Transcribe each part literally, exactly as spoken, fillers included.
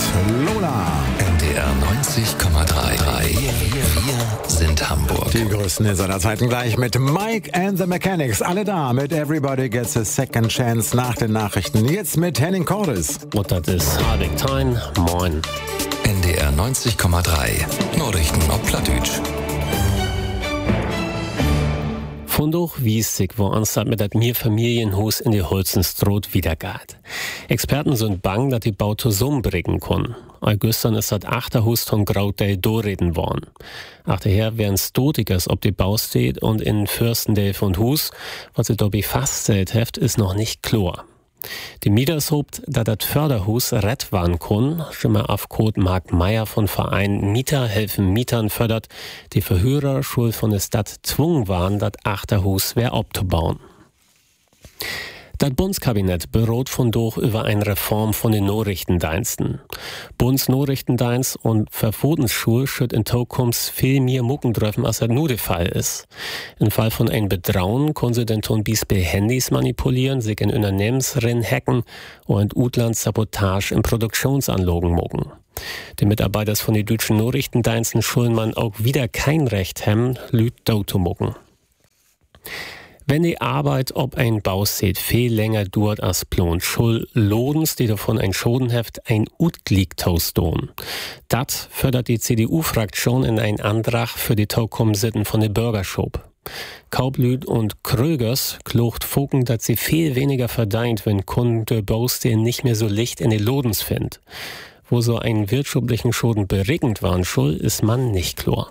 Lola. N D R neunzig Komma drei. Wir sind Hamburg. Die größten in seiner Zeiten gleich mit Mike and the Mechanics. Alle da mit Everybody Gets a Second Chance nach den Nachrichten. Jetzt mit Henning Cordes. Und das ist Hardik Tein. Moin. N D R neunzig Komma drei. Nachrichten auf Plattdeutsch. Von doch wiesig, wo anstatt mit dat mir Familienhus in die Holzenstrot wiedergeht. Experten sind bang, dass die Bau zusammenbringen können. Augustern ist das Achterhus von Graudale doreden worden. Achterher wären Stotikers ob die Bau steht und in Fürstendale von Hus, was sie dabei feststellt heft, ist noch nicht klar. Die Mieters hobt, dass das Förderhus rett waren kann, schimmer auf Code Mark Meyer von Verein Mieter helfen Mietern fördert, die Verhörer schuld von der Stadt zwungen waren, das Achterhus wer abzubauen. Das Bundeskabinett berot von durch über eine Reform von den Nachrichtendiensten. Bundesnachrichtendienst und Verfotensschule schütt in Zukunft viel mehr Mucken treffen, als das nur der Fall ist. Im Fall von einem Betrauen können sie den Ton bis bei Handys manipulieren, sich in Unternehmensrennen hacken und Utland Sabotage in Produktionsanlagen mucken. Die Mitarbeiter von den deutschen Nachrichtendiensten schulden man auch wieder kein Recht haben, Lüt da zu mucken. Wenn die Arbeit ob ein Bauset viel länger dauert als plant, schuld Lodens, die davon ein Schodenheft, ein Utgliegtaus tun. Das fördert die C D U-Fraktion in einen Antrag für die Taukomm-Sitten von der Bürgerschub. Kaublüt und Krögers klucht Foken, dass sie viel weniger verdient, wenn Kunden der Baustil nicht mehr so Licht in die Lodens findet. Wo so einen wirtschaftlichen Schoden beregend waren, schuld ist man nicht klar.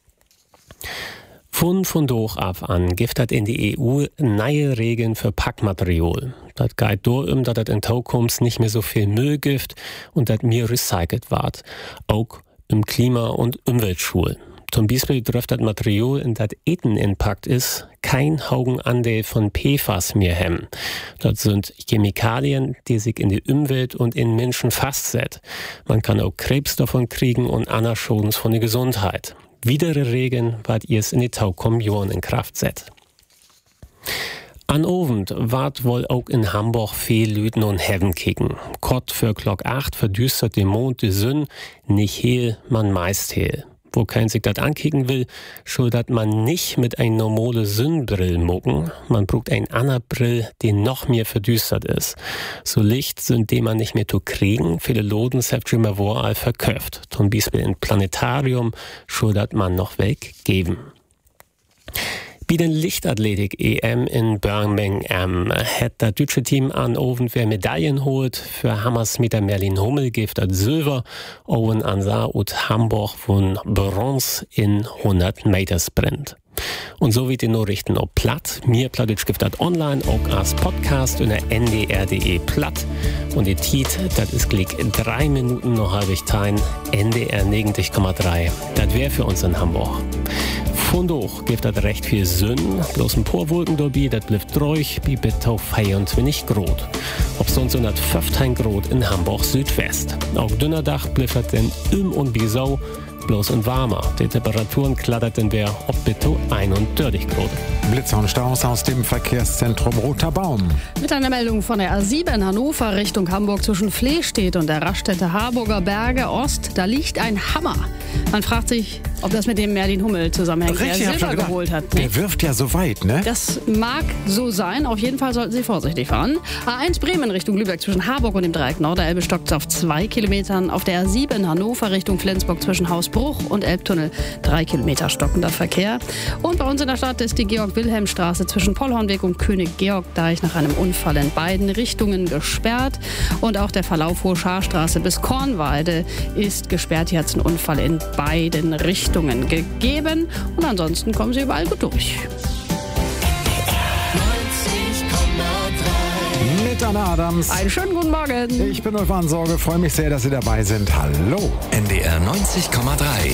Von von doch ab an gibt es in die E U neue Regeln für Packmaterial. Das geht darum, dass das in Zukunft nicht mehr so viel Müll gibt und dass mehr recycelt wird. Auch im Klima- und Umweltschul. Zum Beispiel dürfte das Material, in das Eten inpackt ist, kein Haugenanteil von P F A S mehr haben. Das sind Chemikalien, die sich in die Umwelt und in Menschen festsetzen. Man kann auch Krebs davon kriegen und andere Schadens von der Gesundheit. Widere Regeln, wat ihr's in die Taukomm-Joren in Kraft setzt. An Abend wart wohl auch in Hamburg viel Lüten und Heaven kicken. Kott für Glock acht verdüstert der Mond die Sünn, nicht hehl, man meist hehl. Wo kein sich dat ankicken will, schuldet man nicht mit ein normale Sonnenbrill mucken. Man braucht ein ander Brill, die noch mehr verdüstert ist. So Licht sind die man nicht mehr zu kriegen. Viele Lodens habt schon mal wohl verkauft. Zum Beispiel in Planetarium schuldet man noch weggeben. Bei den Lichtathletik-E M in Birmingham hat das deutsche Team an Abend wer Medaillen holt. Für Hammersmieter Merlin Hummel gibt das Silber, Owen Ansar und Hamburg von Bronze in hundert Meter Sprint. Und so wie die Nachrichten auch platt. Mir Plattdeutsch gibt das online, auch als Podcast unter n d r punkt d e platt. Und die Tiet, das ist gleich drei Minuten noch halbig tein. N D R neunzig Komma drei. Das wäre für uns in Hamburg. Von doch gibt das recht viel Sünn, bloß ein paar Wolken dabei, das bleibt ruhig, wie bitte vierundzwanzig Grad. Ob sonst hundertfünfzehn Grad in Hamburg Südwest. Auch dünner Dach bleibt das denn um und bisau, bloß und warmer. Die Temperaturen klattert denn wer ob bitte einunddreißig Grad. Blitzer und Staus aus dem Verkehrszentrum Roter Baum. Mit einer Meldung von der A sieben Hannover Richtung Hamburg zwischen Flehstedt und der Raststätte Harburger Berge Ost, da liegt ein Hammer. Man fragt sich, ob das mit dem Merlin Hummel zusammenhängt, Richtig, der hab Silber schon gedacht, geholt hat. Der wirft ja so weit, ne? Das mag so sein. Auf jeden Fall sollten Sie vorsichtig fahren. A eins Bremen Richtung Lübeck zwischen Harburg und dem Dreieck Norderelbe stockt auf zwei Kilometern. Auf der A sieben Hannover Richtung Flensburg zwischen Hausbruch und Elbtunnel drei Kilometer stockender Verkehr. Und bei uns in der Stadt ist die Georg-Wilhelm-Straße zwischen Pollhornweg und König-Georg-Deich nach einem Unfall in beiden Richtungen gesperrt. Und auch der Verlauf Hohe Scharstraße bis Kornweide ist gesperrt. Hier hat es einen Unfall in beiden Richtungen gegeben. Und ansonsten kommen Sie überall gut durch. Mit Anna Adams. Einen schönen guten Morgen. Ich bin Ulf Ansorge, freue mich sehr, dass Sie dabei sind. Hallo. N D R neunzig Komma drei.